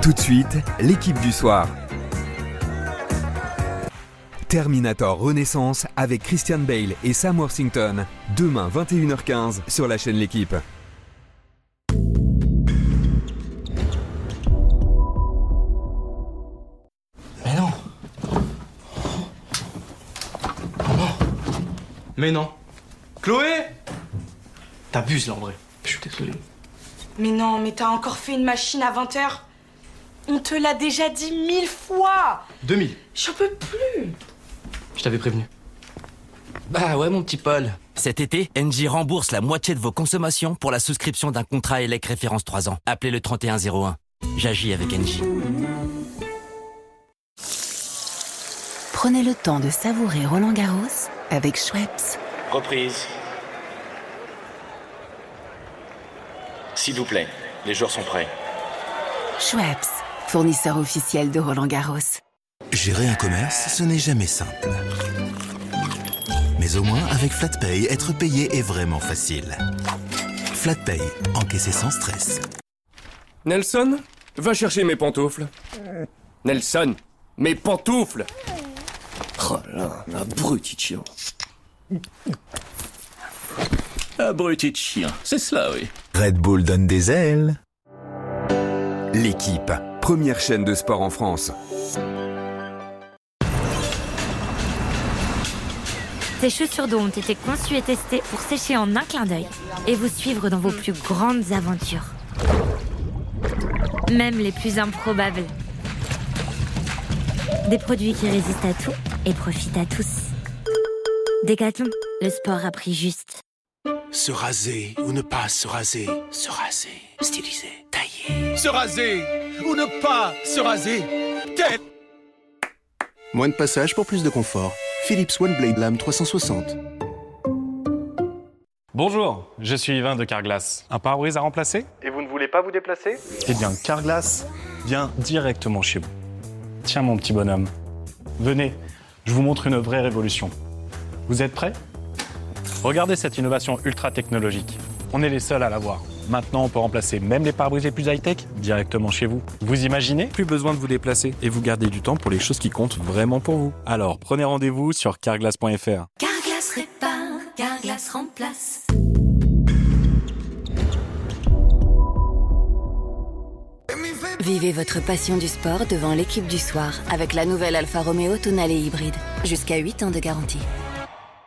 Tout de suite, l'équipe du soir. Terminator Renaissance avec Christian Bale et Sam Worthington. Demain 21h15 sur la chaîne L'équipe. Mais non. Non. Mais non. Chloé! T'abuses là en vrai. Je suis désolé. Mais non, mais t'as encore fait une machine à 20h. On te l'a déjà dit 1000 fois. 2000. J'en peux plus. Je t'avais prévenu. Bah ouais mon petit Paul. Cet été, Engie rembourse la moitié de vos consommations pour la souscription d'un contrat ELEC référence 3 ans. Appelez le 3101. J'agis avec Engie. Prenez le temps de savourer Roland-Garros avec Schweppes. Reprise. S'il vous plaît, les joueurs sont prêts. Schweppes, fournisseur officiel de Roland-Garros. Gérer un commerce, ce n'est jamais simple. Mais au moins, avec FlatPay, être payé est vraiment facile. FlatPay, encaisser sans stress. Nelson, va chercher mes pantoufles. Nelson, mes pantoufles! Oh là, abruti de chien. Abruti de chien, c'est cela, oui. Red Bull donne des ailes. L'équipe, première chaîne de sport en France. Ces chaussures d'eau ont été conçues et testées pour sécher en un clin d'œil et vous suivre dans vos plus grandes aventures. Même les plus improbables. Des produits qui résistent à tout et profitent à tous. Décathlon, le sport à prix juste. Se raser ou ne pas se raser. Se raser, styliser, tailler. Se raser ou ne pas se raser. Tel. Moins de passage pour plus de confort. Philips OneBlade Lame 360. Bonjour, je suis Yvain de Carglass. Un pare-brise à remplacer? Et vous ne voulez pas vous déplacer? Eh bien, Carglass vient directement chez vous. Tiens mon petit bonhomme, venez, je vous montre une vraie révolution. Vous êtes prêts? Regardez cette innovation ultra technologique. On est les seuls à l'avoir. Maintenant, on peut remplacer même les pare-brises les plus high-tech directement chez vous. Vous imaginez? Plus besoin de vous déplacer et vous gardez du temps pour les choses qui comptent vraiment pour vous. Alors, prenez rendez-vous sur carglass.fr. Carglass répare, Carglass remplace. Vivez votre passion du sport devant l'équipe du soir avec la nouvelle Alfa Romeo Tonale hybride. Jusqu'à 8 ans de garantie.